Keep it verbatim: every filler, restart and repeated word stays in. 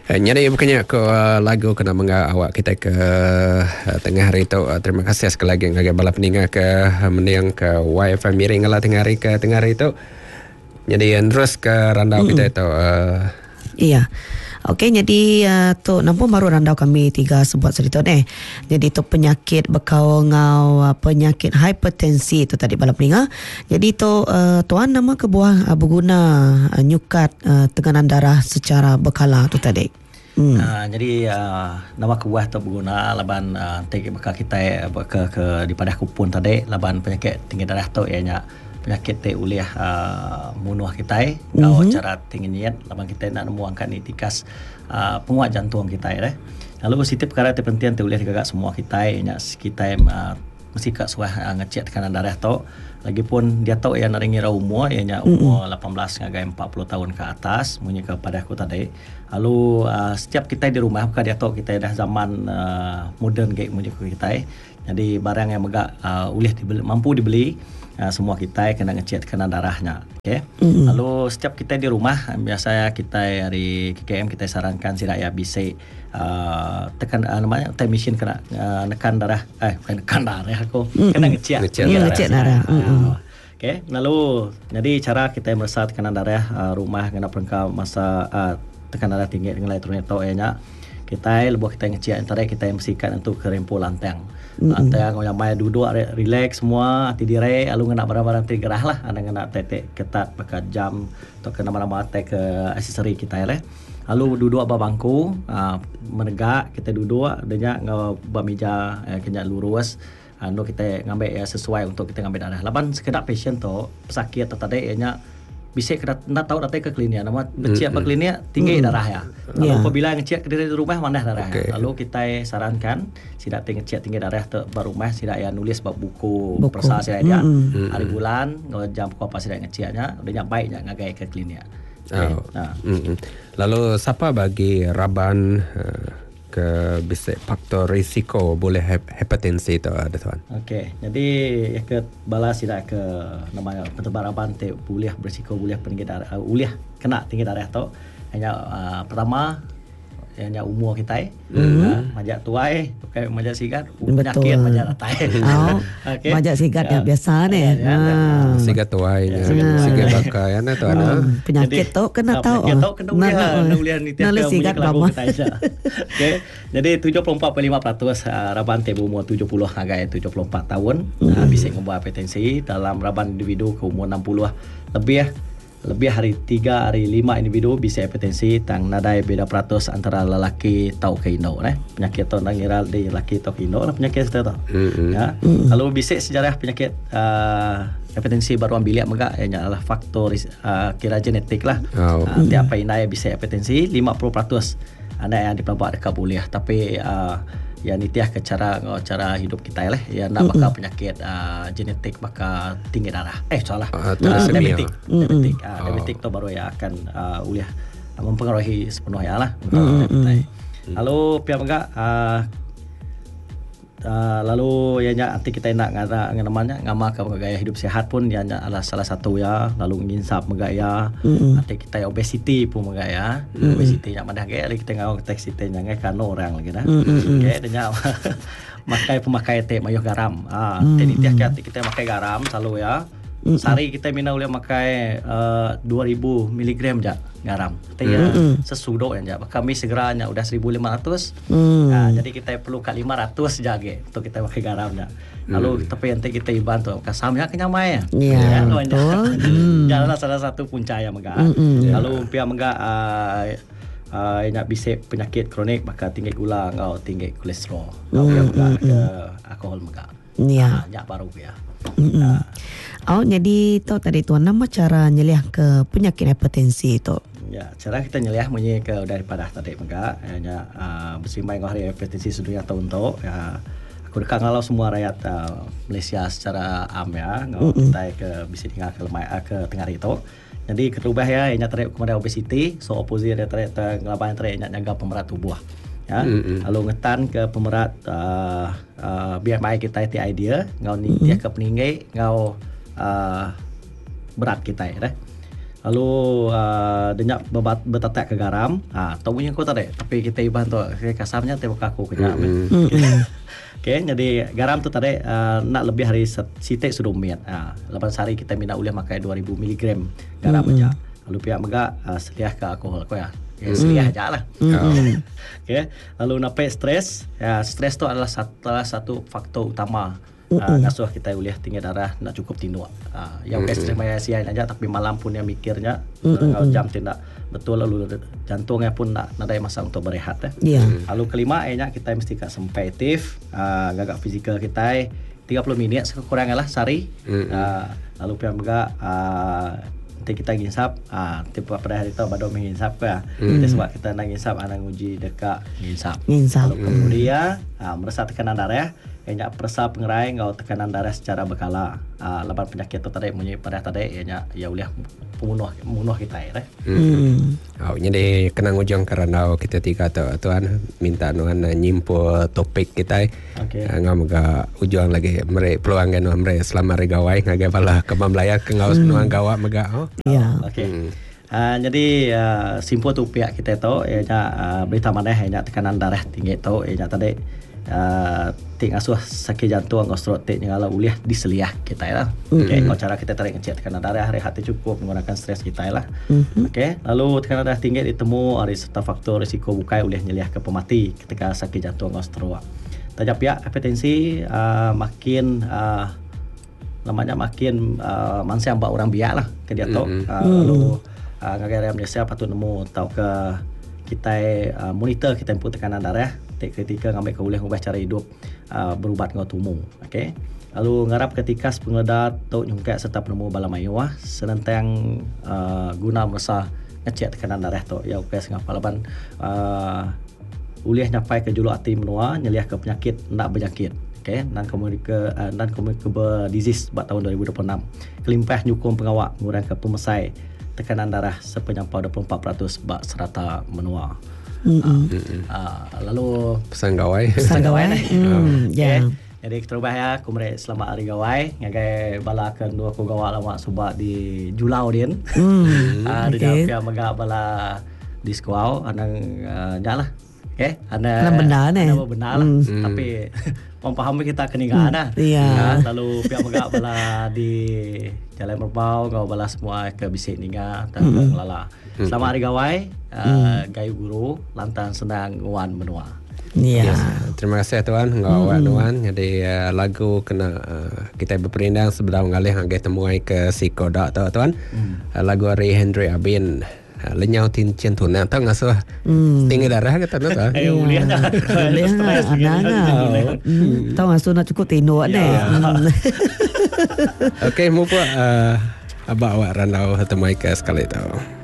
Uh, Jadi bukannya ke uh, lagu kena menga awak kita ke uh, tengah hari tu. Uh, terima kasih sekali lagi ngagak bala peninga ke uh, meniang ke Y F M miring ngala tengah hari ke tengah hari tu. Jadi uh, terus ke randau kita itu. Uh, Iya. Okey, jadi uh, tu nampak baru randau kami tiga sebuat cerita ni. Jadi tu penyakit bekau ngau uh, penyakit hipertensi tu tadi bala peninga. Jadi tu uh, tuan nama kebuah uh, berguna uh, nyukat uh, tekanan darah secara berkala tu tadi. Hmm. Uh, jadi uh, nama kebuah tu berguna laban uh, tek bekal kita uh, ke ke di padah kupun tadi laban penyakit tinggi darah tu ianya penyakit te uliah uh, munuh kita mm-hmm. Kau cara tinggi niat laban kita nak memuangkan itikas uh, penguat jantung kita eh. Lalu setiap perkara terpenting te uliah gagak semua kita nya kita uh, mesti kat suah uh, ngecek tekanan darah tu. Lagipun dia tahu yang naringi ra umur ianya umur mm-hmm. lapan belas ngagai empat puluh tahun ke atas munyi kepada aku tadi. Lalu uh, setiap kita di rumah bukan dia tahu kita dah zaman uh, moden gek munyi kita. Jadi barang yang megak uh, ulih dibeli, mampu dibeli uh, semua kita kena ngecek tekanan darahnya. Okey. Mm-hmm. Lalu setiap kita di rumah biasa kita dari K K M kita sarankan si rakyat bisa uh, tekan uh, namanya time machine kena uh, nekan darah eh bukan nekan darah aku mm-hmm. kena ngecek ngecek darah. Ngecek darah. Mm-hmm. Okey. Lalu jadi cara kita merasa tekanan darah uh, rumah kena perengkau masa uh, tekanan darah tinggi dengan elektronik tau nya kita lebuh kita ngecek antara kita mestikan untuk kerempu lantang. Mm-hmm. Lantang yang mai duduk relax semua hati diri lalu nak barang-barang tergerah lah ada nak tetek ketat pakai jam atau kena mana-mana tek ke aksesori kita ya. Lalu duduk atas bangku uh, menegak kita duduk adanya ngau meja eh, kena lurus anu kita ngambil ya, sesuai untuk kita ngambil darah. Laban sekedar patient tu pesakit atau tadi ianya bisa kena nak tahu datang ke klinik nama ngecek apa klinik tinggi mm. darah ya. Lalu yeah. apabila ngecek ke diri rumah mana darah. Okay. Lalu kita sarankan sidak ngecek tinggi darah tu baru rumah sidak ya nulis bab buku, buku. Persa sidak dia mm. hari bulan jam apa sidak ngeceknya udah baiknya ngagai ke klinik. Okay. Oh. Nah. Mm-hmm. Lalu siapa bagi raban uh, ke bisa faktor risiko boleh hipertensi itu ada tuan. Okey. Jadi ya ke bala sidak ke namanya pentebaran te boleh berisiko boleh tinggi darah uh, boleh kena tinggi darah tu hanya uh, pertama hanya umur kita mm-hmm. uh, majak tuai pakai majak sigat penyakit majak ratai. Oh. Okey. Majak sigat yang biasa ni. Ya, ya, ya. Sigat tuai ya. Sigat bakal ana tu ana. Penyakit tu kena tahu. Penyakit tu kena ulian ulian ni tiap sigat lama. Okey. Jadi tujuh puluh empat perpuluhan lima peratus uh, raban te berumur tujuh puluh hingga tujuh puluh empat tahun mm-hmm. uh, bisa membawa hipertensi dalam raban individu ke umur enam puluh lebih lebih hari tiga hari lima individu bisa hipertensi tang nadai beda peratus antara lelaki tau ke Indo eh penyakit tu nang ngira di lelaki tau ke Indo lah penyakit tu mm-hmm. ya mm-hmm. Kalau bisa sejarah penyakit uh, hipertensi baru ambil lihat megak ianya adalah faktor uh, kira genetik lah oh. uh, tiap indai bisa hipertensi lima puluh peratus anak yang dipelabak dekat boleh tapi uh, yang nitiah ke cara cara hidup kita lah ya nak bakal penyakit uh, genetik bakal tinggi darah eh salah uh, uh, diabetik diabetik uh, diabetik tu baru ya akan uh, uliah uh, mempengaruhi sepenuhnya lah untuk diabetes. Lalu pihak megak uh, Uh, lalu ianya nanti kita nak ngara namanya ngamak ke gaya hidup sihat pun ianya adalah salah satu ya lalu nginsap megaya mm-hmm. nanti kita obesity pun megaya mm-hmm. obesity yang madah gaya kita ngau teks kita nyangai kano orang lagi dah mm-hmm. okey denya makai pemakai teh mayuh garam ah mm-hmm. tadi tiap kita makai garam selalu ya mm-hmm. sehari kita mina boleh makai uh, dua ribu miligram je garam. Tapi mm-hmm. sesudo ya. Kami segeranya udah seribu lima ratus. Mm. Nah, jadi kita perlu kat lima ratus jage untuk kita pakai garamnya. Lalu mm. tapi nanti kita bantu kasamnya kenyamai ya. Yeah, ya, betul. Janganlah salah satu punca yang megah. Mm-hmm. Lalu pihak megah uh, uh, nak bisa penyakit kronik maka tinggi gula ngau tinggi kolesterol. Ngau pihak megah ke alkohol megah. Ya. Nyak baru ya. Mm-hmm. Nah. Oh, jadi tu tadi tuan nama cara nyeliah ke penyakit hipertensi itu. Ya, cara kita nyeliah munyi ke daripada tadi megak hanya uh, bersimai ngau hari hipertensi sedunia tahun tu ya. Aku dekat ngalau semua rakyat uh, Malaysia secara am ya ngau mm-hmm. kita ke bisa tinggal ke lemai uh, ke tengah itu. Jadi ketubah ya nya tarik kepada obesity, so opposite dia tarik ngelaban tarik nya jaga pemerat tubuh. Ya. Mm-hmm. Lalu ngetan ke pemerat uh, uh, B M I kita itu idea ngau ni mm-hmm. dia ke peninggai ngau uh, berat kita ya. Lalu uh, denyak berbat, bertatak ke garam. Ah, uh, tahu punya kau tadi. Tapi kita ibahan tu kasarnya tembok aku kena. Mm-hmm. Okey, jadi garam tu tadi uh, nak lebih hari sitik sudah miat. Ah, uh, lapan sehari kita minat boleh makan dua ribu miligram garam mm-hmm. aja. Lalu pihak megak uh, seliah ke alkohol kau ya. Ya, seliah aja lah. Mm-hmm. Okey, lalu napai stres. Ya, stres tu adalah satu, satu faktor utama. Uh, ngasuh kita uliah tinggi darah nak cukup tindu. Uh, yang mm-hmm. stres maya siang aja tapi malam pun dia mikirnya mm-hmm. kalau jam tidak betul lalu jantungnya pun nak nadai masa untuk berehat eh. Yeah. Lalu kelima nya kita mesti kat sempatif uh, gagak fizikal kita tiga puluh minit sekurang lah sehari. Mm-hmm. Uh, lalu pian juga uh, nanti kita ngisap ah uh, tiap pada hari tu baru mengisap ke. Mm-hmm. Itu sebab kita nak ngisap anak uji dekat ngisap. Ngisap. Lalu kemudian uh, merasa tekanan darah ianya perasa pengerai ngau tekanan darah secara berkala. Ah uh, laban penyakit tu tadi munyi pada tadi ianya ya boleh pembunuh pembunuh kita ya. Hmm. Oh, jadi kena ngujung kerana kita tiga tu tuan minta nuan nyimpul topik kita. Okey. Uh, ngau mega ujung lagi mereka peluang kan mereka selama regawai ngagai bala kemamlaya ke ngau hmm. nuan gawa mega. Oh. Ya. Okey. Hmm. Uh, jadi uh, simpul tu pihak kita tu ianya uh, berita mana ianya tekanan darah tinggi tu ianya tadi Uh, ting asuh sakit jantung osteoartritis yang ala uliah di seliah kita lah. Mm-hmm. Okey, kalau cara kita tarik ngecek tekanan darah rehat cukup menggunakan stres kita lah. Mm-hmm. Okey, lalu tekanan darah tinggi ditemu ada serta faktor risiko bukai uliah nyeliah ke pemati ketika sakit jantung osteoartritis. Tajap pihak hipertensi uh, makin uh, lamanya makin uh, mansia mbak orang biak lah ke dia tu. Mm-hmm. Uh, lalu uh, ngagai Malaysia patut nemu tahu ke kita uh, monitor kita input tekanan darah ketika ngambil keulih ubah cara hidup uh, berubat ngau tumu. Okey. Lalu ngarap ketika pengedat tok nyungkak serta penemu bala mayuah senentang uh, guna merasa ngecek tekanan darah tok ya okey sengapa laban uh, ulih nyapai ke julu hati menua nyeliah ke penyakit nak berjangkit. Okey, non communicable uh, non communicable disease buat tahun dua ribu dua puluh enam. Kelimpah nyukung pengawak ngurang ke pemesai tekanan darah sepenyampau dua puluh empat peratus bak serata menua. Mm-hmm. Uh, uh, lalu pesan gawai pesan gawai mm, ya. Jadi kita ubah ya kumre selamat hari gawai ngagai bala ke dua ko gawak lama subak di Julau din. Mm, ah okay. Dia maga bala di squaw anang uh, nyala. Okey, ana benar ni. Ana benar lah. Mm. Tapi paham kita keningan dah. Yeah. Lalu pihak maga bala di Jalan Merbau ngau bala semua ke bisik ninga dan mm. lala. Selamat hari gawai, uh, mm. gayu guru, lantan senang wan menua. Ya. Yes. Terima kasih tuan, ngau wan wan. Jadi uh, lagu kena uh, kita berperindang sebelum ngalih ngagai temuai ke Sikodak tu tuan. Mm. Uh, lagu Ray Henry Abin. Uh, lenyau tin cien tu nak tahu ngasuh. Mm. Tinggi darah kata tu tuan. Eh uliah dah. Uliah dah. Tahu ngasuh nak cukup tinduk ni. Okey, mupa uh, abak awak randau temuai ke sekali tu.